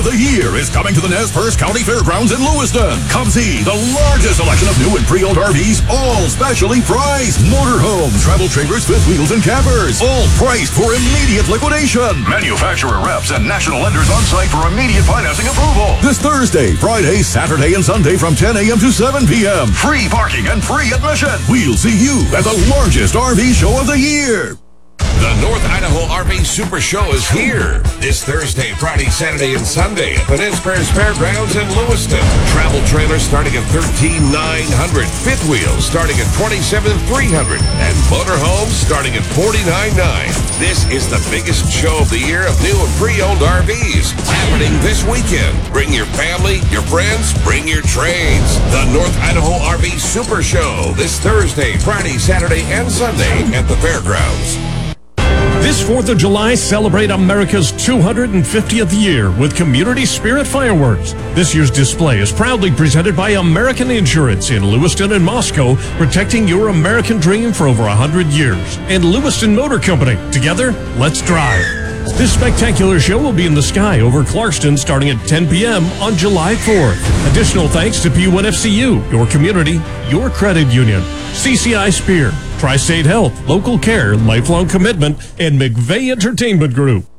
the Year is coming to the Nez Perce County Fairgrounds in Lewiston. Come see the largest selection of new and pre-owned RVs, all specially priced. Motorhomes, travel trailers, fifth wheels, and campers, all priced for immediate liquidation. Manufacturer reps and national lenders on site for immediate financing approval. This Thursday, Friday, Saturday, and Sunday from 10 a.m. to 7 p.m. Free parking and free admission. We'll see you at the largest RV show of the year. The North Idaho RV Super Show is here this Thursday, Friday, Saturday, and Sunday at the Nez Perce Fairgrounds in Lewiston. Travel trailers starting at $13,900, fifth wheels starting at $27,300, and motorhomes starting at $49,900. This is the biggest show of the year of new and pre-owned RVs happening this weekend. Bring your family, your friends, bring your trades. The North Idaho RV Super Show this Thursday, Friday, Saturday, and Sunday at the fairgrounds. This 4th of July, celebrate America's 250th year with Community Spirit Fireworks. This year's display is proudly presented by American Insurance in Lewiston and Moscow, protecting your American dream for over 100 years. And Lewiston Motor Company. Together, let's drive. This spectacular show will be in the sky over Clarkston starting at 10 p.m. on July 4th. Additional thanks to PUNFCU, your community, your credit union, CCI Spear, Tri-State Health, Local Care, Lifelong Commitment, and McVeigh Entertainment Group.